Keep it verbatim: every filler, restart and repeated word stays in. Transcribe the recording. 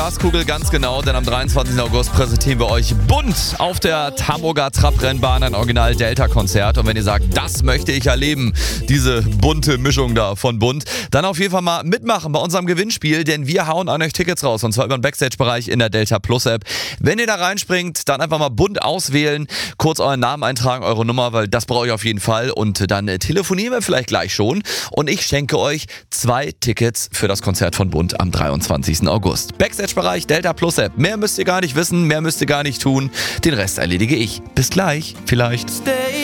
Glaskugel ganz genau, denn am dreiundzwanzigsten August präsentieren wir euch bunt auf der Hamburger Trabrennbahn ein Original-Delta-Konzert. Und wenn ihr sagt, das möchte ich erleben, diese bunte Mischung da von bunt, dann auf jeden Fall mal mitmachen bei unserem Gewinnspiel, denn wir hauen an euch Tickets raus und zwar über den Backstage-Bereich in der Delta Plus App. Wenn ihr da reinspringt, dann einfach mal bunt auswählen, kurz euren Namen eintragen, eure Nummer, weil das brauche ich auf jeden Fall und dann äh, telefonieren wir vielleicht gleich schon und ich schenke euch zwei Tickets für das Konzert von Bunt am dreiundzwanzigsten August. Backstage-Bereich Delta Plus App. Mehr müsst ihr gar nicht wissen, mehr müsst ihr gar nicht tun. Den Rest erledige ich. Bis gleich, vielleicht.